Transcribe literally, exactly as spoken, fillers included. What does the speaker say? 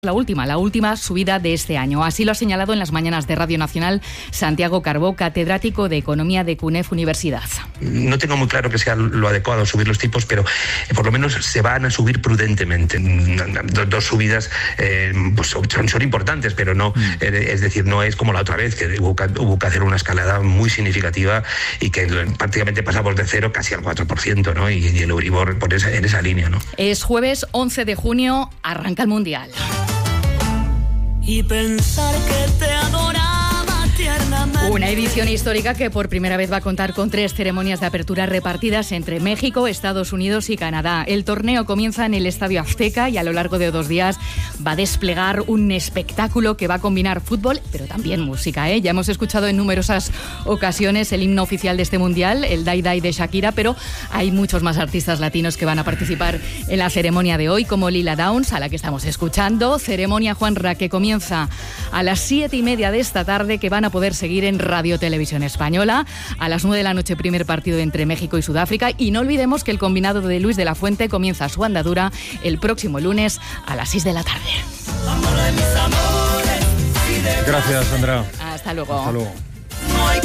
La última, la última subida de este año. Así lo ha señalado en las mañanas de Radio Nacional Santiago Carbó, catedrático de Economía de C U N E F Universidad. No tengo muy claro que sea lo adecuado subir los tipos, pero eh, por lo menos se van a subir prudentemente. Dos, dos subidas eh, pues son, son importantes, pero no, eh, es decir, no es como la otra vez, que hubo, hubo que hacer una escalada muy significativa y que prácticamente pasamos de cero casi al cuatro por ciento, ¿no? Y, y el Euribor por esa, en esa línea, ¿no? Es jueves once de junio, arranca el Mundial. Y pensar que te adoraba tiernamente. Una edición histórica que por primera vez va a contar con tres ceremonias de apertura repartidas entre México, Estados Unidos y Canadá. El torneo comienza en el Estadio Azteca y a lo largo de dos días va a desplegar un espectáculo que va a combinar fútbol, pero también música, ¿eh? Ya hemos escuchado en numerosas ocasiones el himno oficial de este Mundial, el Dai Dai de Shakira, pero hay muchos más artistas latinos que van a participar en la ceremonia de hoy, como Lila Downs, a la que estamos escuchando. Ceremonia, Juanra, que comienza a las siete y media de esta tarde, que van a poder seguir en Radio Televisión Española. A las nueve de la noche, primer partido entre México y Sudáfrica. Y no olvidemos que el combinado de Luis de la Fuente comienza su andadura el próximo lunes a las seis de la tarde. Gracias, Sandra. Hasta luego. Hasta luego.